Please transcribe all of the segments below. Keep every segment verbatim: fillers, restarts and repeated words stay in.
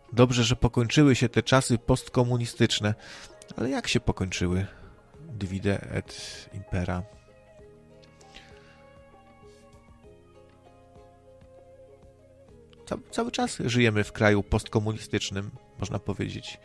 Dobrze, że pokończyły się te czasy postkomunistyczne. Ale jak się pokończyły? Divide et impera. Ca- cały czas żyjemy w kraju postkomunistycznym, można powiedzieć.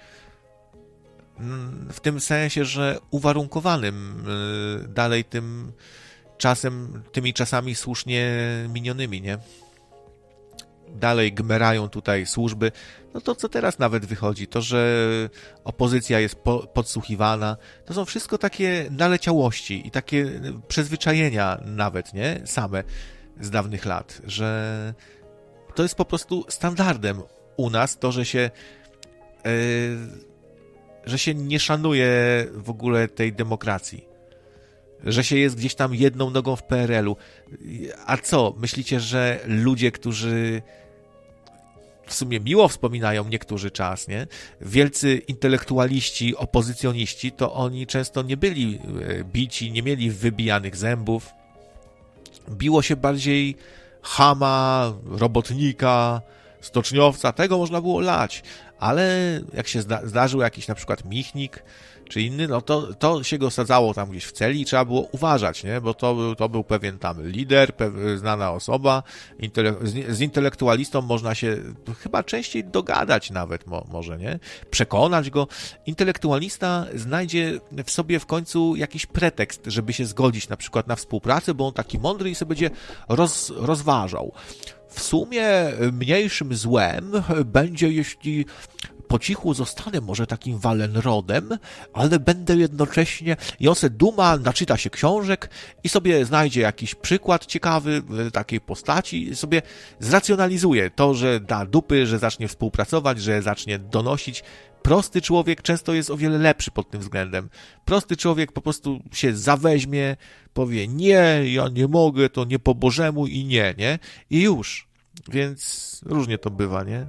W tym sensie, że uwarunkowanym dalej tym czasem, tymi czasami słusznie minionymi, nie? Dalej gmerają tutaj służby. No to, co teraz nawet wychodzi, to, że opozycja jest po, podsłuchiwana, to są wszystko takie naleciałości i takie przyzwyczajenia nawet, nie? Same z dawnych lat, że to jest po prostu standardem u nas, to, że się yy, że się nie szanuje w ogóle tej demokracji. Że się jest gdzieś tam jedną nogą w P R L u. A co? Myślicie, że ludzie, którzy w sumie miło wspominają niektórzy czas, nie? Wielcy intelektualiści, opozycjoniści, to oni często nie byli bici, nie mieli wybijanych zębów. Biło się bardziej chama, robotnika, stoczniowca, tego można było lać. Ale jak się zda- zdarzył jakiś na przykład Michnik czy inny, no to, to się go sadzało tam gdzieś w celi i trzeba było uważać, nie? Bo to, był- to był pewien tam lider, pew- znana osoba. Intele- z, z intelektualistą można się chyba częściej dogadać nawet, mo- może, nie? Przekonać go. Intelektualista znajdzie w sobie w końcu jakiś pretekst, żeby się zgodzić na przykład na współpracę, bo on taki mądry i sobie będzie roz, rozważał. W sumie mniejszym złem będzie, jeśli po cichu zostanę może takim Wallenrodem, ale będę jednocześnie... I on se duma, naczyta się książek i sobie znajdzie jakiś przykład ciekawy takiej postaci i sobie zracjonalizuje to, że da dupy, że zacznie współpracować, że zacznie donosić. Prosty człowiek często jest o wiele lepszy pod tym względem. Prosty człowiek po prostu się zaweźmie, powie nie, ja nie mogę, to nie po Bożemu i nie, nie? I już. Więc różnie to bywa, nie?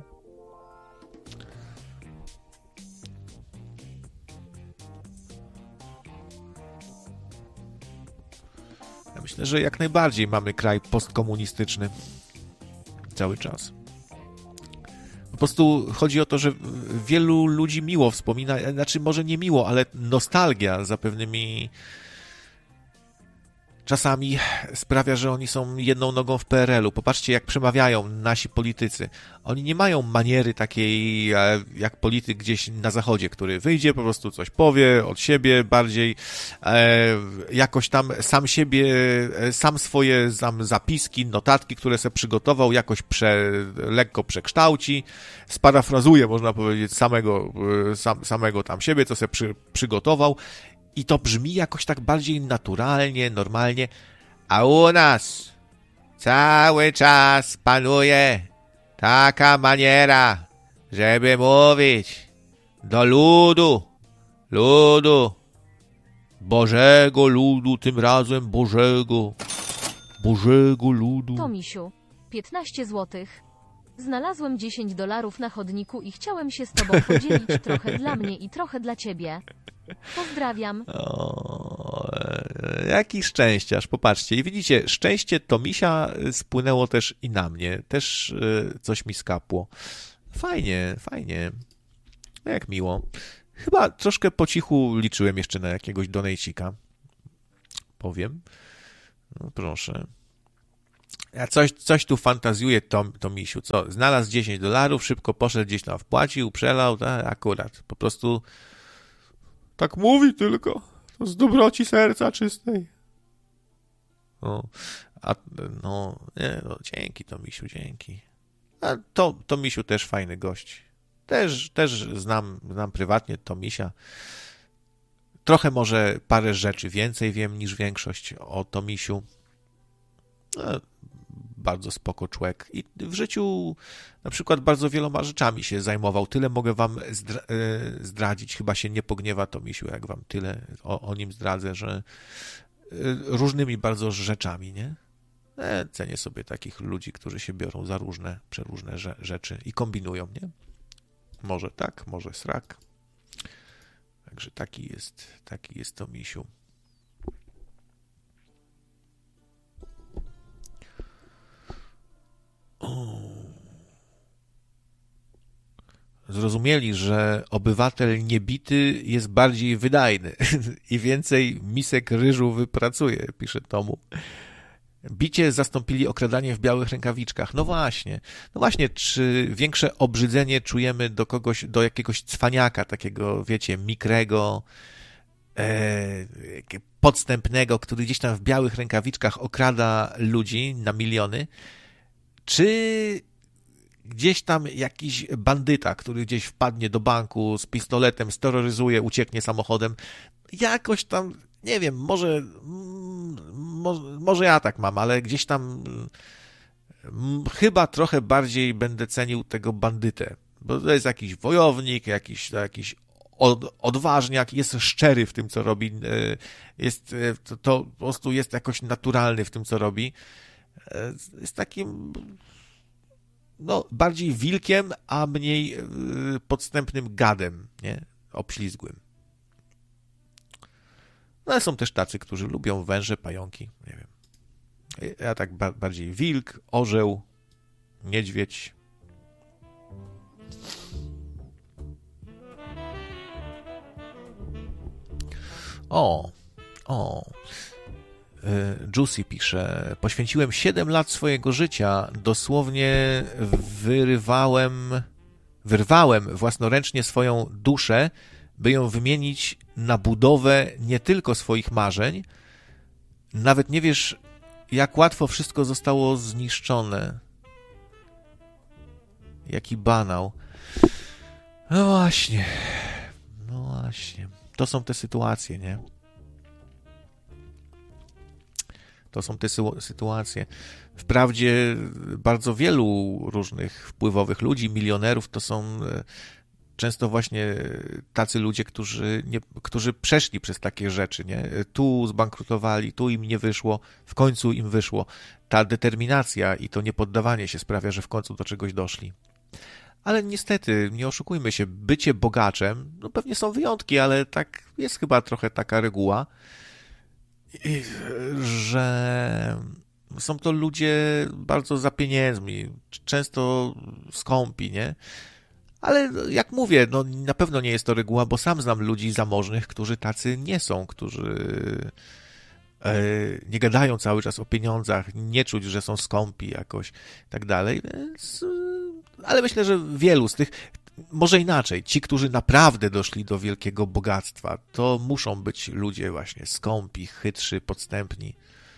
Ja myślę, że jak najbardziej mamy kraj postkomunistyczny. Cały czas. Po prostu chodzi o to, że wielu ludzi miło wspomina, znaczy może nie miło, ale nostalgia za pewnymi czasami sprawia, że oni są jedną nogą w P R L u. Popatrzcie, jak przemawiają nasi politycy. Oni nie mają maniery takiej jak polityk gdzieś na zachodzie, który wyjdzie, po prostu coś powie od siebie bardziej, e, jakoś tam sam siebie, sam swoje sam zapiski, notatki, które sobie przygotował, jakoś prze, lekko przekształci, sparafrazuje, można powiedzieć, samego, sam, samego tam siebie, co sobie przy, przygotował. I to brzmi jakoś tak bardziej naturalnie, normalnie. A u nas cały czas panuje taka maniera, żeby mówić do ludu, ludu, Bożego ludu, tym razem Bożego, Bożego ludu. Tomisiu, piętnaście złotych. Znalazłem dziesięć dolarów na chodniku i chciałem się z tobą podzielić trochę dla mnie i trochę dla ciebie. Pozdrawiam. O, jaki szczęściarz, popatrzcie. I widzicie, szczęście Tomisia spłynęło też i na mnie. Też coś mi skapło. Fajnie, fajnie. Jak miło. Chyba troszkę po cichu liczyłem jeszcze na jakiegoś donejcika. Powiem. No proszę. Ja coś, coś tu fantazjuję, Tom, Tomisiu. Co? Znalazł dziesięć dolarów, szybko poszedł gdzieś tam, wpłacił, przelał, tak? Akurat. Po prostu tak mówi tylko. To z dobroci serca czystej. No, a, no, nie, no, dzięki Tomisiu, dzięki. A to, Tomisiu też fajny gość. Też, też znam, znam prywatnie Tomisia. Trochę może parę rzeczy więcej wiem niż większość o Tomisiu. No, bardzo spoko człowiek. I w życiu na przykład bardzo wieloma rzeczami się zajmował. Tyle mogę wam zdra- zdradzić. Chyba się nie pogniewa Tomisiu, jak wam tyle o, o nim zdradzę, że różnymi bardzo rzeczami, nie? E, cenię sobie takich ludzi, którzy się biorą za różne, przeróżne rzeczy i kombinują, nie? Może tak, może srak. Także taki jest, taki jest Tomisiu. zrozumieli, że obywatel niebity jest bardziej wydajny i więcej misek ryżu wypracuje, pisze Tomu. Bicie zastąpili okradanie w białych rękawiczkach. No właśnie. No właśnie, czy większe obrzydzenie czujemy do kogoś, do jakiegoś cwaniaka, takiego, wiecie, mikrego, e, podstępnego, który gdzieś tam w białych rękawiczkach okrada ludzi na miliony, czy gdzieś tam jakiś bandyta, który gdzieś wpadnie do banku z pistoletem, steroryzuje, ucieknie samochodem, jakoś tam, nie wiem, może, może, może ja tak mam, ale gdzieś tam chyba trochę bardziej będę cenił tego bandytę, bo to jest jakiś wojownik, jakiś, jakiś od, odważniak, jest szczery w tym, co robi, jest, to, to po prostu jest jakoś naturalny w tym, co robi, jest takim no, bardziej wilkiem, a mniej podstępnym gadem, nie? Obślizgłym. No ale są też tacy, którzy lubią węże, pająki, nie wiem. Ja tak ba- bardziej wilk, orzeł, niedźwiedź. O, o. Juicy pisze, poświęciłem siedem lat swojego życia, dosłownie wyrywałem, wyrwałem własnoręcznie swoją duszę, by ją wymienić na budowę nie tylko swoich marzeń. Nawet nie wiesz, jak łatwo wszystko zostało zniszczone. Jaki banał. No właśnie, no właśnie. To są te sytuacje, nie? To są te sytuacje. Wprawdzie bardzo wielu różnych wpływowych ludzi, milionerów, to są często właśnie tacy ludzie, którzy, nie, którzy przeszli przez takie rzeczy, nie? Tu zbankrutowali, tu im nie wyszło, w końcu im wyszło. Ta determinacja i to niepoddawanie się sprawia, że w końcu do czegoś doszli. Ale niestety, nie oszukujmy się, bycie bogaczem, no pewnie są wyjątki, ale tak jest chyba trochę taka reguła, że są to ludzie bardzo za pieniędzmi, często skąpi, nie? Ale jak mówię, no na pewno nie jest to reguła, bo sam znam ludzi zamożnych, którzy tacy nie są, którzy nie gadają cały czas o pieniądzach, nie czuć, że są skąpi jakoś i tak dalej, więc... Ale myślę, że wielu z tych, może inaczej, ci, którzy naprawdę doszli do wielkiego bogactwa, to muszą być ludzie właśnie skąpi, chytrzy, podstępni.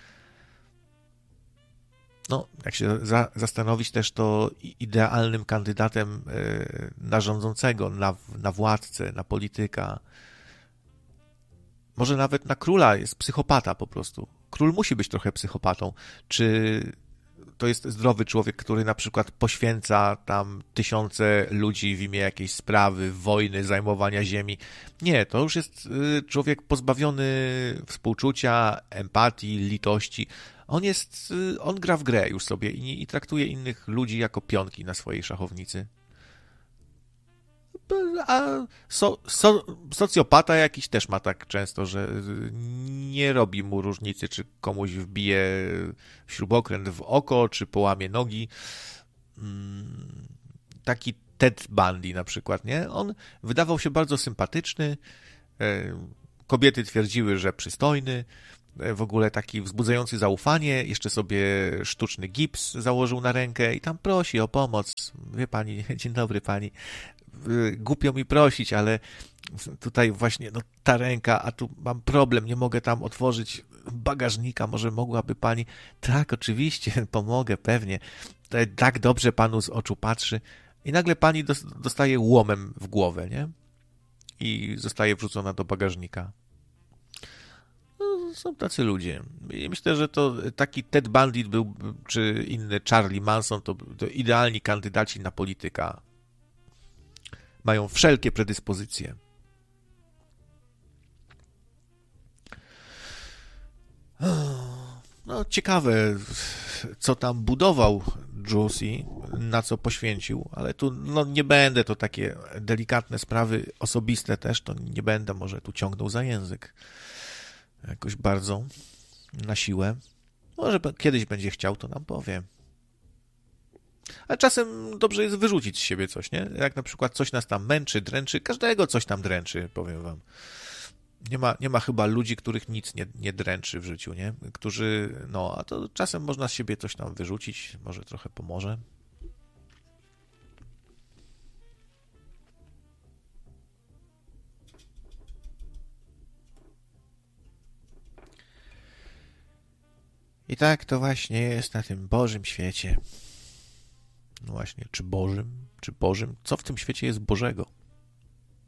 No, jak się za, zastanowić też, to idealnym kandydatem y, na rządzącego, na, na władcę, na polityka, może nawet na króla jest psychopata po prostu. Król musi być trochę psychopatą. Czy to jest zdrowy człowiek, który na przykład poświęca tam tysiące ludzi w imię jakiejś sprawy, wojny, zajmowania ziemi? Nie, to już jest człowiek pozbawiony współczucia, empatii, litości. On jest, on gra w grę już sobie i, i traktuje innych ludzi jako pionki na swojej szachownicy. A so, so, socjopata jakiś też ma tak często, że nie robi mu różnicy, czy komuś wbije śrubokręt w oko, czy połamie nogi. Taki Ted Bundy na przykład, nie? On wydawał się bardzo sympatyczny, kobiety twierdziły, że przystojny, w ogóle taki wzbudzający zaufanie, jeszcze sobie sztuczny gips założył na rękę i tam prosi o pomoc. Wie pani, dzień dobry pani, głupio mi prosić, ale tutaj właśnie no, ta ręka, a tu mam problem, nie mogę tam otworzyć bagażnika, może mogłaby pani? Tak, oczywiście, pomogę, pewnie. Tak dobrze panu z oczu patrzy. I nagle pani dostaje łomem w głowę, nie? I zostaje wrzucona do bagażnika. No, są tacy ludzie. I myślę, że to taki Ted Bundy był, czy inny Charlie Manson, to, to idealni kandydaci na polityka. Mają wszelkie predyspozycje. No, ciekawe, co tam budował Juicy, na co poświęcił, ale tu no, nie będę, to takie delikatne sprawy, osobiste też, to nie będę może tu ciągnął za język jakoś bardzo na siłę. Może kiedyś będzie chciał, to nam powie. A czasem dobrze jest wyrzucić z siebie coś, nie? Jak na przykład coś nas tam męczy, dręczy, każdego coś tam dręczy, powiem wam. Nie ma, nie ma chyba ludzi, których nic nie, nie dręczy w życiu, nie? Którzy, no, a to czasem można z siebie coś tam wyrzucić, może trochę pomoże. I tak to właśnie jest na tym Bożym świecie. No właśnie, czy Bożym, czy Bożym? Co w tym świecie jest Bożego?